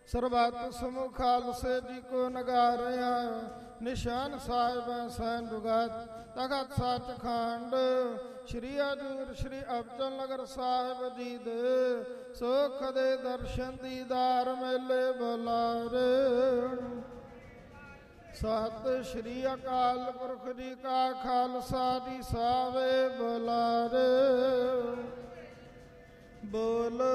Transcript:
ਸਰਬੱਤ ਸਮੂਹ ਖਾਲਸੇ ਜੀ ਕੋ ਨਗਾਰਿਆ, ਨਿਸ਼ਾਨ ਸਾਹਿਬ ਸੈਨ ਦੁਗਤ ਤਖਤ ਸੱਚਖੰਡ, ਸ਼੍ਰੀ ਹਜ਼ੂਰ ਸ਼੍ਰੀ ਅਬਚਲ ਨਗਰ ਸਾਹਿਬ ਜੀ ਦੇ ਸੁਖ ਦੇ ਦਰਸ਼ਨ ਦੀਦਾਰ ਮੇਲੇ ਬੁਲਾਰੇ। ਸਤਿ ਸ਼੍ਰੀ ਅਕਾਲ ਪੁਰਖ ਜੀ ਕਾ ਖਾਲਸਾ ਜੀ ਸਾਵੇ ਬੁਲਾਰੇ। ਬੋਲ